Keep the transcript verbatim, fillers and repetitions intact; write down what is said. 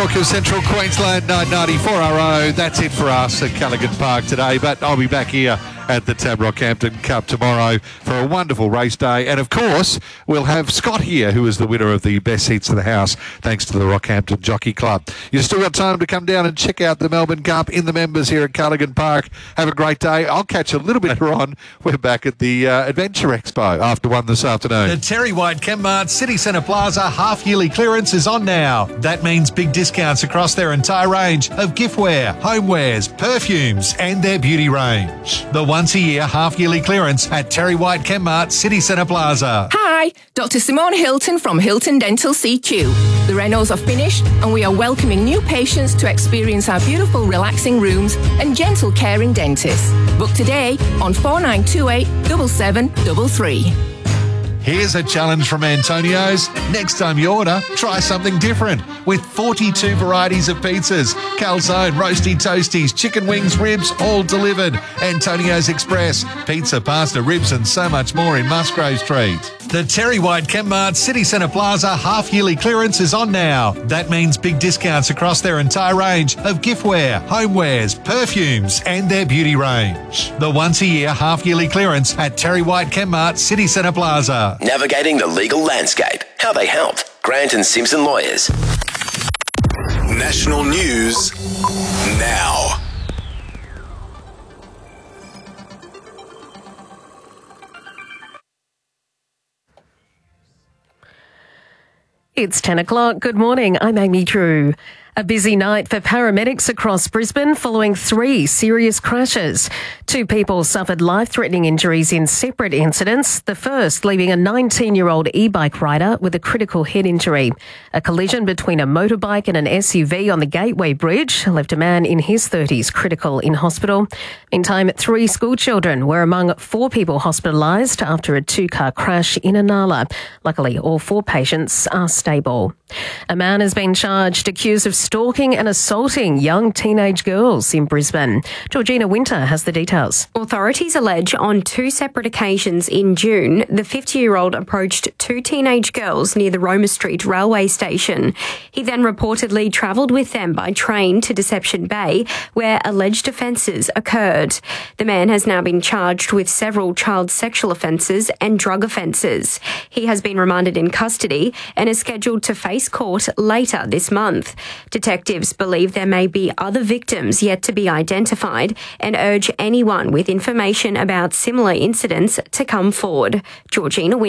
York of Central Queensland, nine ninety-four R O. That's it for us at Callaghan Park today, but I'll be back here at the Tab Rockhampton Cup tomorrow for a wonderful race day. And of course, we'll have Scott here, who is the winner of the best seats to the house, thanks to the Rockhampton Jockey Club. You've still got time to come down and check out the Melbourne Cup in the members here at Callaghan Park. Have a great day. I'll catch you a little bit later on. We're back at the uh, Adventure Expo after one this afternoon. The Terry White Chemmart City Centre Plaza half-yearly clearance is on now. That means big discounts across their entire range of giftware, homewares, perfumes and their beauty range. The once-a-year half-yearly clearance at Terry White Chemmart City Centre Plaza. Hi, Doctor Simone Hilton from Hilton Dental C Q. The renos are finished and we are welcoming new patients to experience our beautiful relaxing rooms and gentle caring dentists. Book today on four nine two eight, seven seven three three. Here's a challenge from Antonio's. Next time you order, try something different with forty-two varieties of pizzas, calzone, roasty toasties, chicken wings, ribs, all delivered. Antonio's Express, pizza, pasta, ribs and so much more in Musgrave Street. The Terry White Chemmart City Centre Plaza half-yearly clearance is on now. That means big discounts across their entire range of giftware, homewares, perfumes and their beauty range. The once-a-year half-yearly clearance at Terry White Chemmart City Centre Plaza. Navigating the legal landscape. How they helped. Grant and Simpson Lawyers. National news now. It's ten o'clock. Good morning. I'm Amy Drew. A busy night for paramedics across Brisbane following three serious crashes. Two people suffered life-threatening injuries in separate incidents, the first leaving a nineteen-year-old e-bike rider with a critical head injury. A collision between a motorbike and an S U V on the Gateway Bridge left a man in his thirties critical in hospital. Meantime, three school children were among four people hospitalised after a two-car crash in Inala. Luckily, all four patients are stable. A man has been charged accused of stalking and assaulting young teenage girls in Brisbane. Georgina Winter has the details. Authorities allege on two separate occasions in June, the fifty-year-old approached two teenage girls near the Roma Street railway station. He then reportedly travelled with them by train to Deception Bay, where alleged offences occurred. The man has now been charged with several child sexual offences and drug offences. He has been remanded in custody and is scheduled to face court later this month. Detectives believe there may be other victims yet to be identified and urge anyone with information about similar incidents to come forward. Georgina